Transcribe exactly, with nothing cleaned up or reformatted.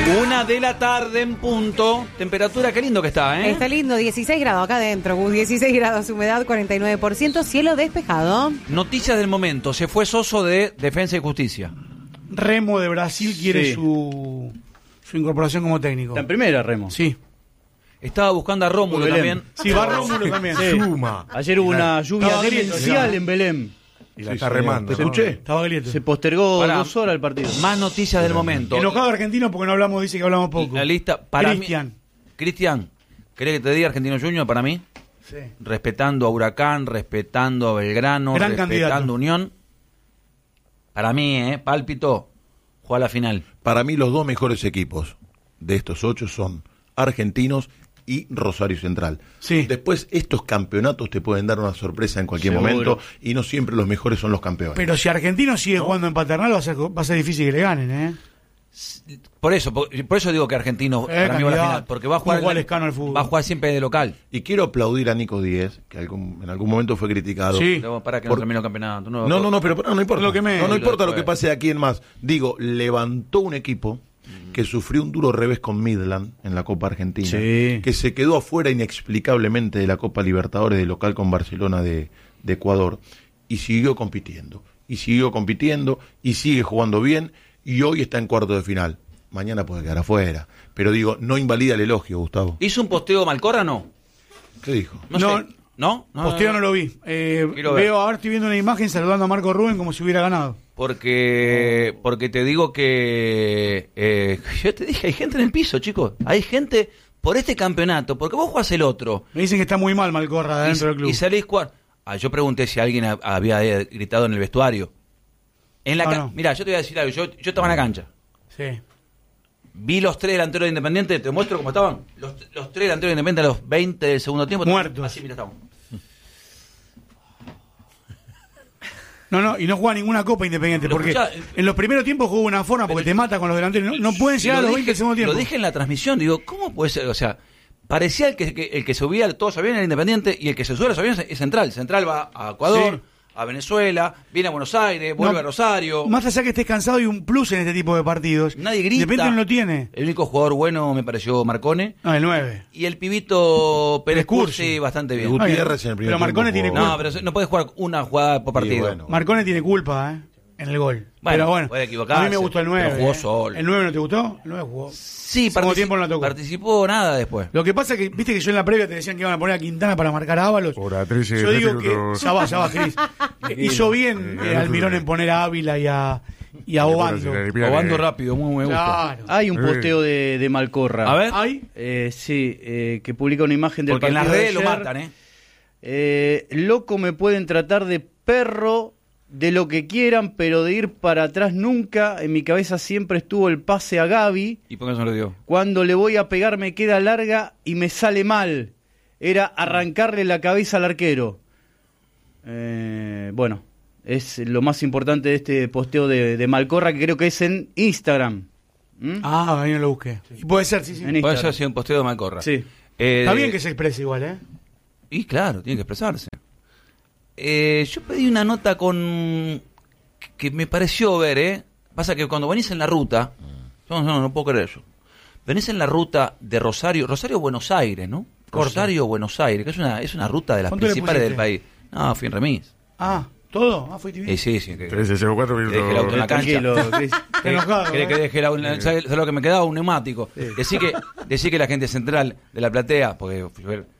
Una de la tarde en punto. Temperatura, qué lindo que está, ¿eh? Está lindo, dieciséis grados acá adentro, Gus, dieciséis grados, humedad cuarenta y nueve por ciento, cielo despejado. Noticias del momento. Se fue Soso de Defensa y Justicia. Remo de Brasil quiere Sí. su, su incorporación como técnico. Está en primera, Remo. Sí. Estaba buscando a Rómulo Belén. también. Sí, va Rómulo también. Sí. Suma. Ayer hubo una lluvia Estaba Grieto, demencial ya. en Belén. Y la está remando. ¿Te ¿no? escuché? Estaba Glieto. Se postergó Pará. dos horas el partido. Más noticias del momento. Enojado argentino porque no hablamos, dice que hablamos poco. La lista para Cristian. mí. Cristian, ¿querés que te diga Argentino Junior para mí? Sí. Respetando a Huracán, respetando a Belgrano, Gran respetando candidato. a Unión. Para mí, ¿eh? Pálpito, juega la final. Para mí los dos mejores equipos de estos ocho son Argentinos y Rosario Central. Sí. Después estos campeonatos te pueden dar una sorpresa en cualquier Seguro. momento y no siempre los mejores son los campeones. Pero si Argentino sigue jugando en Paternal, va a, ser, va a ser difícil que le ganen, ¿eh? Por eso, por, por eso digo que Argentino Eh, para mí va a la candidato. final, porque va a ¿Cómo jugar, juega Lescano al fútbol? va a jugar siempre de local. Y quiero aplaudir a Nico Díez, que algún- en algún momento fue criticado. Sí. Pero para que Por- no termine el campeonato. No, no, no, pero, pero no importa. Lo que me- no, no Lo importa lo después. que pase a quién más. Digo, levantó un equipo que sufrió un duro revés con Midland en la Copa Argentina, Sí. que se quedó afuera inexplicablemente de la Copa Libertadores de local con Barcelona de, de Ecuador, y siguió compitiendo, y siguió compitiendo, y sigue jugando bien, y hoy está en cuarto de final. Mañana puede quedar afuera. Pero digo, no invalida el elogio, Gustavo. ¿Hizo un posteo Malcorra no? ¿Qué dijo? No, No, sé. ¿No? No, Posteo no, no lo vi. Eh, Quiero ver. veo, ahora estoy viendo una imagen saludando a Marco Rubén como si hubiera ganado. Porque, porque te digo que eh, yo te dije, hay gente en el piso, chicos. Hay gente por este campeonato, porque vos jugás el otro. Me dicen que está muy mal Malcorra de Y, dentro del club. y salís cuar... Ah, yo pregunté si alguien ha- había gritado en el vestuario. En la No, ca- no. Mirá, yo te voy a decir algo. Yo, yo estaba en la cancha. Sí. Vi los tres delanteros de Independiente. Te muestro cómo estaban. Los, los tres delanteros de Independiente a los veinte del segundo tiempo. Muertos. Así, mira, estaban. No, no, y no juega ninguna Copa Independiente, Pero porque escuchá, en los primeros tiempos jugó una forma porque pero- te mata con los delanteros. No, no pueden llegar a Lo los dije- veinte del segundo tiempo. Lo dije en la transmisión. Digo, ¿cómo puede ser? O sea, parecía el que, que- el que subía todos los aviones era Independiente y el que se sube a los aviones es Central. Central va a Ecuador, Sí. a Venezuela, viene a Buenos Aires, vuelve No, a Rosario. Más allá que estés cansado, hay un plus en este tipo de partidos. Nadie grita. Independiente no lo tiene. El único jugador bueno me pareció Marcone. No, el nueve. Y el pibito Pérez Cursi. Cursi bastante bien. Gutiérrez Ay, en el primer pero Marcone tiempo tiene jugó- No, pero no puedes jugar una jugada por Y partido. bueno. Marcone tiene culpa, ¿eh? En el gol. Bueno, pero bueno, puede equivocarse, a mí me gustó el nueve. pero jugó ¿eh? solo. ¿El nueve no te gustó? El nueve jugó. Sí, Segundo partici- tiempo no la tocó. participó nada después. Lo que pasa es que, viste que yo en la previa te decían que iban a poner a Quintana para marcar a Ábalos. Por atrás, Yo digo que, minutos. ya va, ya va, Cris. Eh, Hizo bien eh, Almirón en poner a Ávila y a, y a Obando. Obando rápido, muy me gusta. Claro. Hay un Sí. posteo de, de Malcorra. A ver, ¿Hay? Eh, sí, eh, que publica una imagen del porque en partido las de redes lo ayer. matan, ¿eh? Eh, loco, me pueden tratar de perro, de lo que quieran, pero de ir para atrás nunca. En mi cabeza siempre estuvo el pase a Gaby. ¿Y por qué no se lo dio? Cuando le voy a pegar me queda larga y me sale mal. Era arrancarle la cabeza al arquero. Eh, bueno, es lo más importante de este posteo de, de Malcorra, que creo que es en Instagram. ¿Mm? Ah, ahí no lo busqué. Y puede ser, sí, sí. En Puede Instagram. ser sido un posteo de Malcorra. Sí. Eh, Está bien que se exprese igual, ¿eh? Y claro, tiene que expresarse. Eh, yo pedí una nota con... que me pareció ver, ¿eh? Pasa que cuando venís en la ruta... No, no, no puedo creer eso. Venís en la ruta de Rosario... Rosario-Buenos Aires, ¿no? Corta. Rosario-Buenos Aires, que es una, es una ruta de las ¿Cuánto le principales del pusiste? país. No, fui en remis. Ah, ¿todo? Ah, fuiste bien. Eh, sí, sí. Que, trece, cero cuatro que dejé el auto en la cancha. Tranquilo, Cris. Está enojado, ¿Querés ¿eh? que deje la, ¿sabes, sabes lo que me quedaba? Un neumático. Decí que, decí que la gente central de la platea, porque fui a ver,